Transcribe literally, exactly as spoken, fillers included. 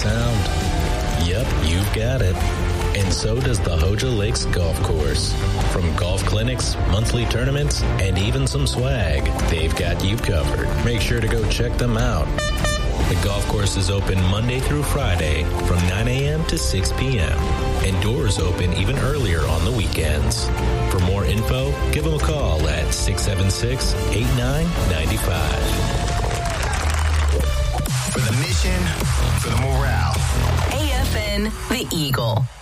sound. Yep, you've got it. And so does the Hoja Lakes Golf Course. From golf clinics, monthly tournaments, and even some swag, they've got you covered. Make sure to go check them out. The golf course is open Monday through Friday from nine a.m. to six p.m. and doors open even earlier on the weekends. For more info, give them a call at six seven six, eight nine nine five. For the mission, for the morale. A F N, The Eagle.